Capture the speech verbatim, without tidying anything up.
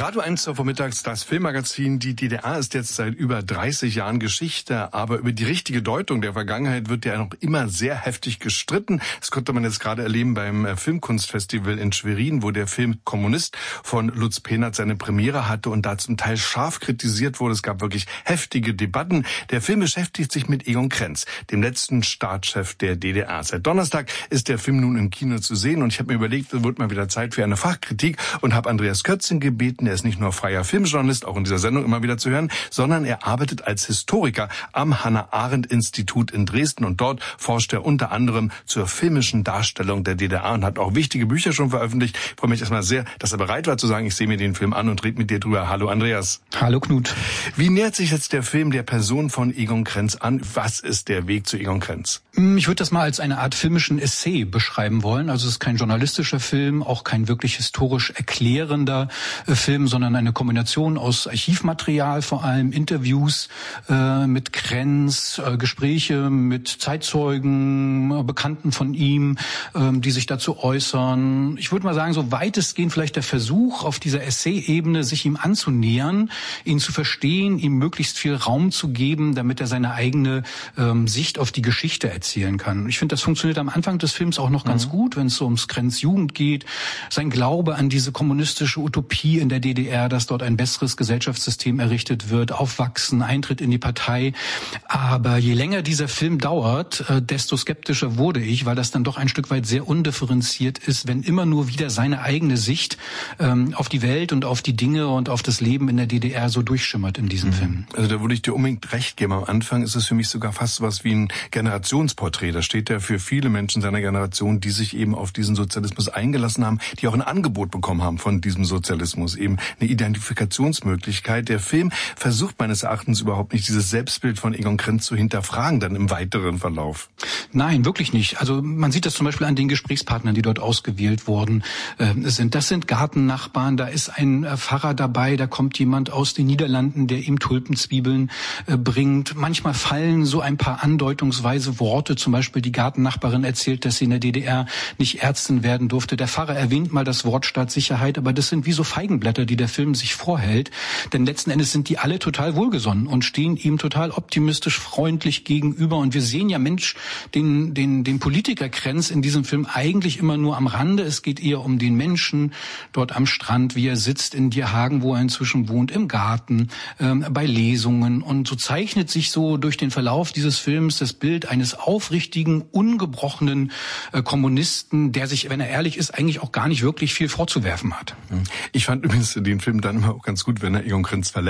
Radio eins Uhr vormittags, das Filmmagazin. Die D D R ist jetzt seit über dreißig Jahren Geschichte, aber über die richtige Deutung der Vergangenheit wird ja noch immer sehr heftig gestritten. Das konnte man jetzt gerade erleben beim Filmkunstfestival in Schwerin, wo der Film Kommunist von Lutz Pehnert seine Premiere hatte und da zum Teil scharf kritisiert wurde. Es gab wirklich heftige Debatten. Der Film beschäftigt sich mit Egon Krenz, dem letzten Staatschef der D D R. Seit Donnerstag ist der Film nun im Kino zu sehen und ich habe mir überlegt, es wird mal wieder Zeit für eine Fachkritik und habe Andreas Kötzing gebeten. Er ist nicht nur freier Filmjournalist, auch in dieser Sendung immer wieder zu hören, sondern er arbeitet als Historiker am Hannah-Arendt-Institut in Dresden und dort forscht er unter anderem zur filmischen Darstellung der D D R und hat auch wichtige Bücher schon veröffentlicht. Ich freue mich erstmal sehr, dass er bereit war zu sagen, ich sehe mir den Film an und rede mit dir drüber. Hallo Andreas. Hallo Knut. Wie nähert sich jetzt der Film der Person von Egon Krenz an? Was ist der Weg zu Egon Krenz? Ich würde das mal als eine Art filmischen Essay beschreiben wollen. Also es ist kein journalistischer Film, auch kein wirklich historisch erklärender Film, sondern eine Kombination aus Archivmaterial, vor allem Interviews äh, mit Krenz, äh, Gespräche mit Zeitzeugen, äh, Bekannten von ihm, äh, die sich dazu äußern. Ich würde mal sagen, so weitestgehend vielleicht der Versuch, auf dieser Essay-Ebene sich ihm anzunähern, ihn zu verstehen, ihm möglichst viel Raum zu geben, damit er seine eigene ähm, Sicht auf die Geschichte erzählen kann. Ich finde, das funktioniert am Anfang des Films auch noch ganz mhm. gut, wenn es so ums Krenz Jugend geht, sein Glaube an diese kommunistische Utopie in der D D R, dass dort ein besseres Gesellschaftssystem errichtet wird, Aufwachsen, Eintritt in die Partei. Aber je länger dieser Film dauert, desto skeptischer wurde ich, weil das dann doch ein Stück weit sehr undifferenziert ist, wenn immer nur wieder seine eigene Sicht ähm, auf die Welt und auf die Dinge und auf das Leben in der D D R so durchschimmert in diesem mhm. Film. Also da würde ich dir unbedingt recht geben. Am Anfang ist es für mich sogar fast was wie ein Generationsporträt. Da steht er für viele Menschen seiner Generation, die sich eben auf diesen Sozialismus eingelassen haben, die auch ein Angebot bekommen haben von diesem Sozialismus, eben eine Identifikationsmöglichkeit. Der Film versucht meines Erachtens überhaupt nicht, dieses Selbstbild von Egon Krenz zu hinterfragen, dann im weiteren Verlauf. Nein, wirklich nicht. Also man sieht das zum Beispiel an den Gesprächspartnern, die dort ausgewählt worden äh, sind. Das sind Gartennachbarn, da ist ein äh, Pfarrer dabei, da kommt jemand aus den Niederlanden, der ihm Tulpenzwiebeln äh, bringt. Manchmal fallen so ein paar andeutungsweise Worte, zum Beispiel die Gartennachbarin erzählt, dass sie in der D D R nicht Ärztin werden durfte. Der Pfarrer erwähnt mal das Wort Staatssicherheit, aber das sind wie so Feigenblätter, die der Film sich vorhält. Denn letzten Endes sind die alle total wohlgesonnen und stehen ihm total optimistisch, freundlich gegenüber. Und wir sehen ja, Mensch, den, den, den Politiker Krenz in diesem Film eigentlich immer nur am Rande. Es geht eher um den Menschen dort am Strand, wie er sitzt in Dierhagen, wo er inzwischen wohnt, im Garten, ähm, bei Lesungen. Und so zeichnet sich so durch den Verlauf dieses Films das Bild eines aufrichtigen, ungebrochenen äh, Kommunisten, der sich, wenn er ehrlich ist, eigentlich auch gar nicht wirklich viel vorzuwerfen hat. Ich fand übrigens den Film dann immer auch ganz gut, wenn er Egon Krenz verletzt.